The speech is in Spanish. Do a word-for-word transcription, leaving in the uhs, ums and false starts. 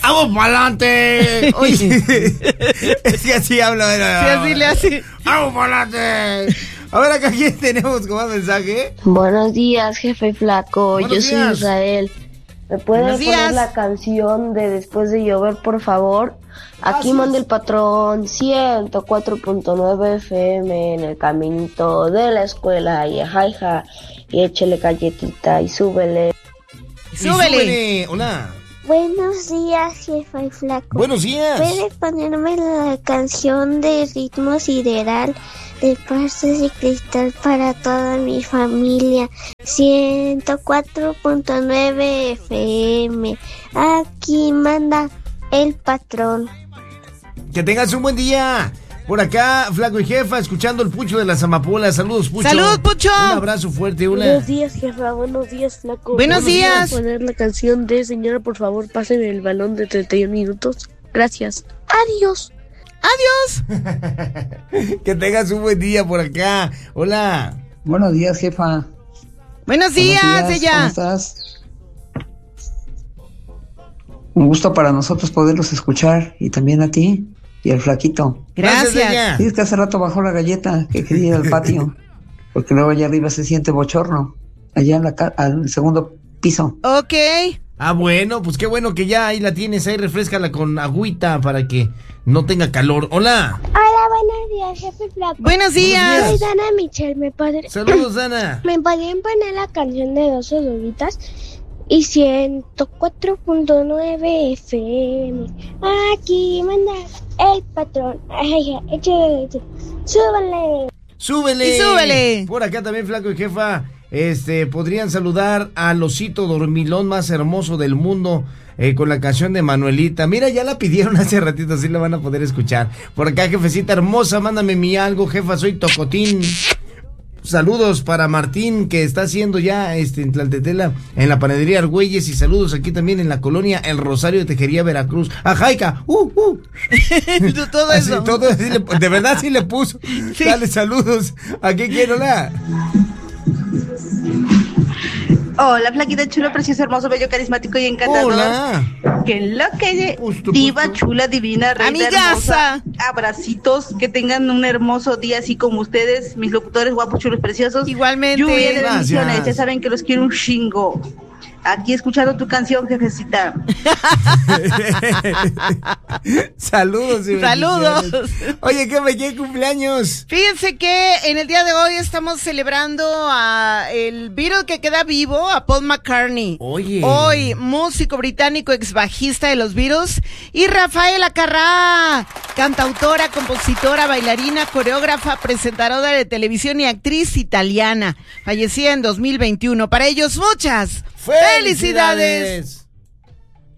¡Vamos para adelante! Oye, es que así hablo. Sí, así le hace. ¡Vamos para adelante! A ver, acá quién tenemos como mensaje. Buenos días, jefe flaco. Buenos Yo soy días. Israel. ¿Me puede Buenos poner días. la canción de Después de Llover, por favor? Aquí Gracias. manda el patrón ciento cuatro punto nueve F M en el caminito de la escuela. Y jaja, y échele galletita y súbele. Y Súbele. súbele. Hola. Buenos días, jefa y flaco. Buenos días. ¿Puede ponerme la canción de Ritmo Sideral de Pastos de Cristal para toda mi familia? ciento cuatro punto nueve F M. Aquí manda el patrón. Que tengas un buen día. Por acá, Flaco y Jefa, escuchando el Pucho de las Amapolas. Saludos, Pucho. ¡Salud, Pucho! Un abrazo fuerte, una. Buenos días, jefa. Buenos días, flaco. Buenos ¿Puedo días. poner la canción de Señora, por favor, pásenme el balón de treinta y un minutos? Gracias. Adiós. ¡Adiós! Que tengas un buen día por acá. Hola. Buenos días, jefa. Buenos días, Buenos días, ¿cómo ella. estás? Un gusto para nosotros poderlos escuchar y también a ti y al flaquito. Gracias. ella. Sí, es que hace rato bajó la galleta que quería ir al patio, porque luego allá arriba se siente bochorno, allá en la ca- al segundo piso. Ok. Ah, bueno, pues qué bueno que ya ahí la tienes, ahí refrescala con agüita para que no tenga calor. Hola. Hola, buenos días, jefe flaco. Buenos días. Soy Dana Michelle. ¿Me podría, Saludos, Ana. ¿Me podrían poner la canción de Dos Oruguitas? Y ciento cuatro punto nueve F M. Aquí manda el patrón. Ay, ay, échale, échale. Súbale. Súbele. Y súbele. Por acá también, Flaco y Jefa, este, podrían saludar al osito dormilón más hermoso del mundo eh, con la canción de Manuelita. Mira, ya la pidieron hace ratito, así la van a poder escuchar. Por acá, jefecita hermosa, mándame mi algo, jefa, soy Tocotín. Saludos para Martín, que está haciendo ya este, en Tlaltetela, en la panadería Argüelles, y saludos aquí también en la colonia El Rosario de Tejería, Veracruz. ¡A Jaica! ¡Uh, uh! Todo Así, eso. todo así le- de verdad sí le puso. Sí. Dale, saludos. ¿A qué quiero la? Hola, flaquita, chulo, precioso, hermoso, bello, carismático y encantador. Hola. Que lo que Justo, diva, justo. chula, divina, reina, Amigaza. hermosa. Abracitos, que tengan un hermoso día así como ustedes, mis locutores guapos, chulos, preciosos. Igualmente. Lluvia de Gracias. bendiciones, ya saben que los quiero un chingo. Aquí escuchando tu canción, jefecita. Saludos y Saludos. bendiciones. Oye, ¿qué me qué cumpleaños? Fíjense que en el día de hoy estamos celebrando a el Beatle que queda vivo, a Paul McCartney. Oye. Hoy, músico británico, ex bajista de los Beatles. Y Rafaela Carrá, cantautora, compositora, bailarina, coreógrafa, presentadora de televisión y actriz italiana. Fallecida en dos mil veintiuno. Para ellos, muchas felicidades. ¡Felicidades!